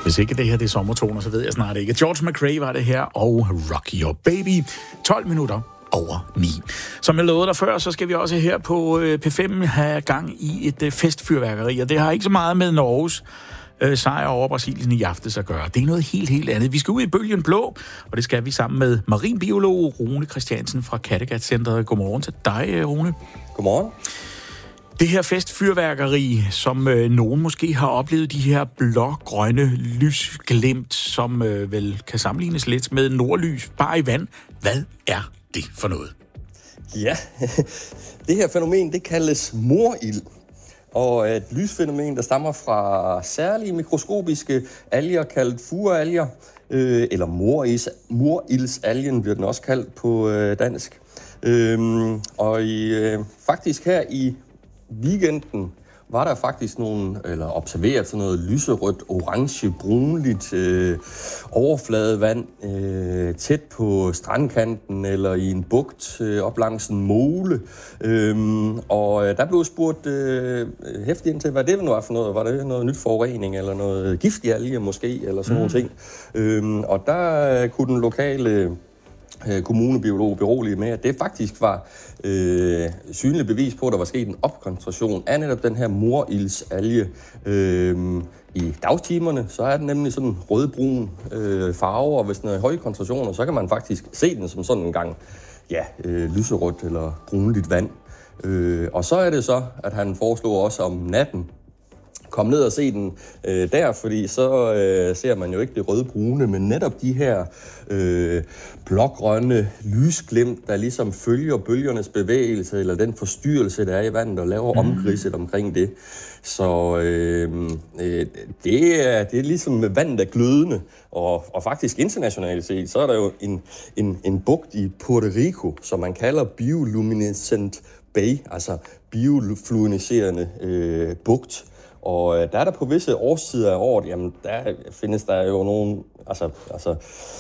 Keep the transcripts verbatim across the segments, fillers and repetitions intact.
Hvis ikke det her det er sommertoner, så ved jeg snart ikke. George McRae var det her, og Rock Your Baby. tolv minutter over ni. Som jeg lovede dig før, så skal vi også her på P fem have gang i et festfyrværkeri, og det har ikke så meget med Norges øh, sejr over Brasilien i aftes at gøre. Det er noget helt, helt andet. Vi skal ud i bølgen blå, og det skal vi sammen med marinbiolog Rune Christiansen fra Kattegat-centret. Godmorgen til dig, Rune. Godmorgen. Det her festfyrværkeri, som øh, nogen måske har oplevet, de her blå-grønne lysglimt, som øh, vel kan sammenlignes lidt med nordlys, bare i vand. Hvad er det for noget? Ja, det her fænomen, det kaldes morild. Og et lysfænomen, der stammer fra særlige mikroskopiske alger, kaldet furalger, øh, eller moris, morilsalgen bliver den også kaldt på øh, dansk. Øhm, og i, øh, faktisk her i weekenden var der faktisk nogle, eller observeret sådan noget lyserødt, orange, brunligt øh, overfladevand øh, tæt på strandkanten eller i en bugt øh, op langs en mole. Øhm, og øh, der blev spurgt øh, hæftigt ind til, hvad det nu var for noget. Var det noget nyt forurening eller noget giftig alge måske, eller sådan mm. nogle ting. Øhm, og der øh, kunne den lokale kommunebiolog berolige med, at det faktisk var øh, synligt bevis på, at der var sket en opkoncentration af netop den her morilsalge øh, i dagstimerne. Så er den nemlig sådan rødbrun øh, farve, og hvis den er i høje koncentrationer, så kan man faktisk se den som sådan en gang ja, øh, lyserødt eller brunligt vand. Øh, og så er det så, at han foreslår også om natten, kom ned og se den øh, der, fordi så øh, ser man jo ikke det røde-brune, men netop de her øh, blågrønne lysglimt, der ligesom følger bølgernes bevægelse, eller den forstyrrelse, der er i vandet, og laver omkridset omkring det. Så øh, øh, det, er, det er ligesom med vandet, der glødende, og, og faktisk internationalt set, så er der jo en, en, en bugt i Puerto Rico, som man kalder bioluminescent bay, altså biofluorescerende øh, bugt. Og der er der på visse årstider af året, jamen der findes der jo nogle altså, altså,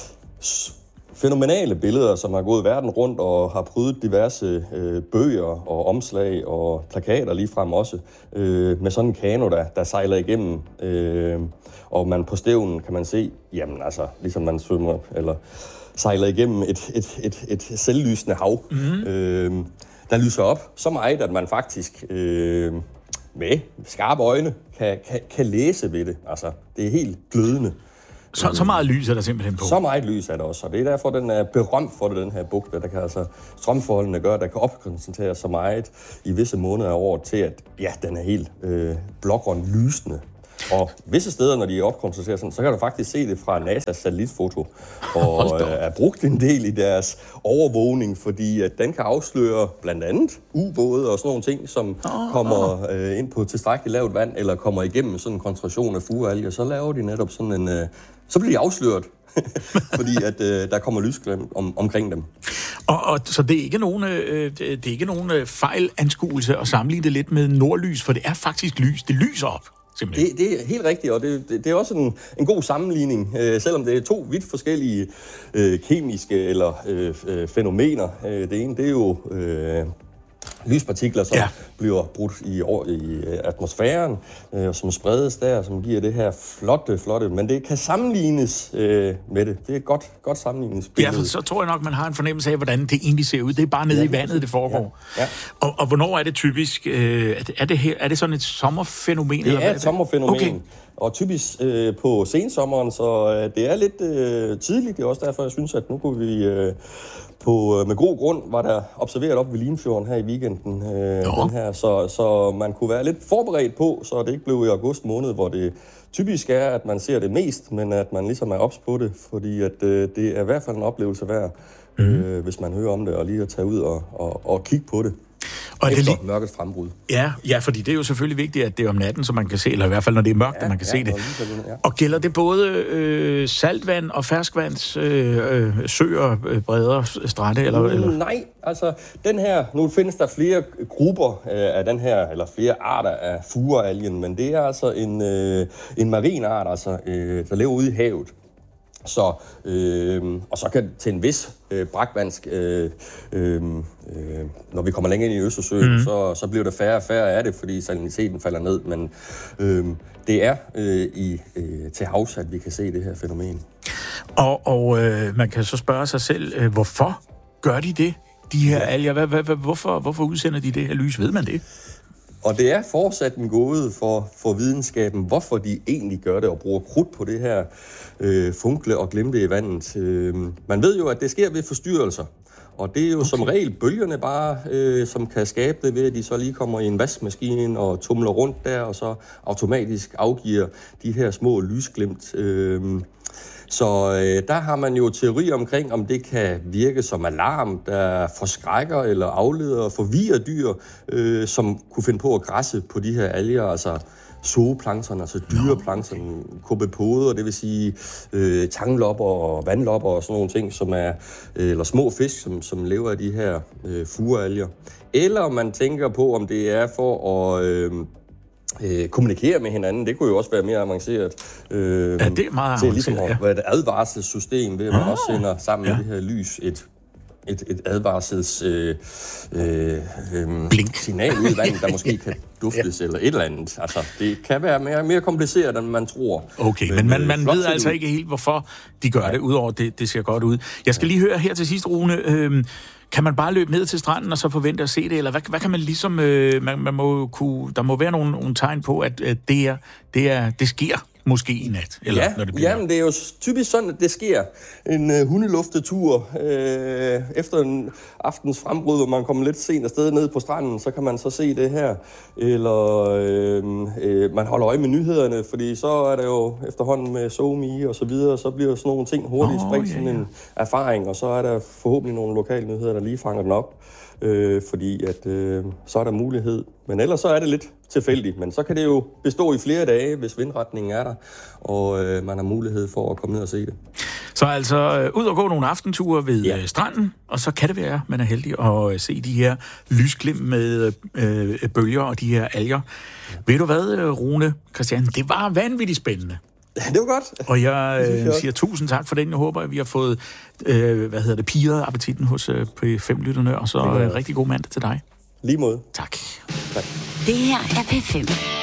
fænomenale billeder, som har gået verden rundt og har prydet diverse øh, bøger og omslag og plakater ligefrem også, øh, med sådan en kano, der, der sejler igennem. Øh, og man på stævnen kan man se, jamen altså, ligesom man svømmer eller sejler igennem et, et, et, et selvlysende hav, mm-hmm. øh, der lyser op så meget, at man faktisk Øh, med skarpe øjne kan, kan, kan læse ved det. Altså, det er helt glødende. Så, så meget lys er der simpelthen på? Så meget lys er der også, og det er derfor, den er berømt for det, den her bugt, der kan altså strømforholdene gøre, der kan opkoncentrere så meget i visse måneder af året til, at ja, den er helt øh, blågrøn lysende. Og visse steder, når de er opkoncentreret sådan, så kan du faktisk se det fra N A S A's satellitfoto, og øh, er brugt en del i deres overvågning, fordi at den kan afsløre blandt andet ubåde og sådan nogle ting, som oh, kommer øh, ind på tilstrækkeligt lavt vand, eller kommer igennem sådan en koncentration af furalger, så laver de netop sådan en, øh, så bliver de afsløret, fordi at øh, der kommer lysglimt om, omkring dem. Og, og så det er ikke nogen, øh, det er ikke nogen øh, fejlanskuelse at sammenligne det lidt med nordlys, for det er faktisk lys, det lyser op. Det, det er helt rigtigt, og det, det, det er også en, en god sammenligning, øh, selvom det er to vidt forskellige øh, kemiske eller øh, øh, fænomener. Øh, det ene, det er jo øh, lyspartikler, som ja. bliver brudt i, i atmosfæren, øh, som spredes der, som giver det her flotte, flotte, men det kan sammenlignes øh, med det. Det er et godt, godt sammenligningsbillede. Ja, for så tror jeg nok, man har en fornemmelse af, hvordan det egentlig ser ud. Det er bare nede ja, i vandet, det foregår. Ja. Ja. Og, og hvornår er det typisk? Øh, er, det her, er det sådan et sommerfænomen? Det eller er et sommerfænomen. Okay. Og typisk øh, på sensommeren, så øh, det er lidt øh, tidligt. Det er også derfor, jeg synes, at nu kunne vi øh, på, med god grund var der observeret op ved Limfjorden her i weekenden. Øh, den her, så, så man kunne være lidt forberedt på, så det ikke blev i august måned, hvor det typisk er, at man ser det mest, men at man ligesom er ops på det, fordi at, øh, det er i hvert fald en oplevelse værd, mm. øh, hvis man hører om det, og lige at tage ud og, og, og kigge på det. Og efter det li- mørkets frembrud. Ja, ja, fordi det er jo selvfølgelig vigtigt, at det er om natten, så man kan se, eller i hvert fald når det er mørkt, ja, at man kan ja, se det. Ja. Og gælder det både øh, saltvand og ferskvands øh, øh, søer, øh, bredder, strande? Eller, mm, eller? Nej, altså den her, nu findes der flere grupper øh, af den her, eller flere arter af furalgen, men det er altså en, øh, en marin art, altså, øh, der lever ude i havet. Så, øh, og så kan til en vis øh, brakvandsk, øh, øh, øh, når vi kommer længere ind i Østersøen, mm. så, så bliver der færre og færre af det, fordi saliniteten falder ned. Men øh, det er øh, i, øh, til havs, at vi kan se det her fænomen. Og, og øh, man kan så spørge sig selv, øh, hvorfor gør de det, de her ja. alger? Hvad, hvad, hvorfor, hvorfor udsender de det her lys? Ved man det? Og det er fortsat en gåde for, for videnskaben, hvorfor de egentlig gør det og bruger krudt på det her øh, funkle og glemte i vandet. Øh, man ved jo, at det sker ved forstyrrelser. Og det er jo okay. som regel bølgerne bare, øh, som kan skabe det ved, at de så lige kommer i en vaskemaskine og tumler rundt der, og så automatisk afgiver de her små lysglimt. Øh, Så øh, der har man jo teori omkring, om det kan virke som alarm, der forskrækker eller afleder og forvirrer dyr, øh, som kunne finde på at græsse på de her alger, altså zooplankton, altså dyreplankton, kopepoder, det vil sige øh, tanglopper og vandlopper og sådan nogle ting, som er, øh, eller små fisk, som, som lever af de her øh, furalger. Eller man tænker på, om det er for at Øh, Øh, kommunikere med hinanden, det kunne jo også være mere avanceret. Øh, ja, det er meget avanceret, ligesom at være et advarselssystem, ved at man ah, også sender sammen ja. med det her lys et, et, et advarsels øh, øh, øh, signal ud i vandet, der måske kan duftes ja. eller et eller andet. Altså, det kan være mere, mere kompliceret, end man tror. Okay, men, men man, man ved altså ud. ikke helt, hvorfor de gør ja. det, udover det, det ser godt ud. Jeg skal lige høre her til sidst, Rune, øh, kan man bare løbe ned til stranden og så forvente at se det, eller hvad, hvad kan man ligesom, øh, man, man må kunne, der må være nogle, nogle tegn på, at, at det, er, det, er, det sker måske i nat, eller ja, når det bliver. Ja, men det er jo typisk sådan, at det sker. En øh, hundeluftetur øh, efter en aftens frembrud, hvor man kommer lidt sent afsted ned på stranden, så kan man så se det her. Eller øh, øh, man holder øje med nyhederne, fordi så er der jo efterhånden med SoMe og så videre, så bliver sådan nogle ting hurtigt spredt, sådan ja, ja. en erfaring, og så er der forhåbentlig nogle lokale nyheder, der lige fanger den op. Øh, fordi at øh, så er der mulighed. Men ellers så er det lidt tilfældigt. Men så kan det jo bestå i flere dage, hvis vindretningen er der, og øh, man har mulighed for at komme ned og se det. Så altså øh, ud og gå nogle aftenture ved ja. øh, stranden, og så kan det være, man er heldig at øh, se de her lysglimt med øh, bølger og de her alger. Ja. Ved du hvad, Rune Christian? Det var vanvittigt spændende. Det var godt. Og jeg øh, siger tusind tak for den. Jeg håber, at vi har fået øh, hvad hedder det, pirret appetitten hos øh, P fem-lytterne, og så øh, rigtig god mandag til dig. Lige måde. Tak. Tak. Det her er P fem.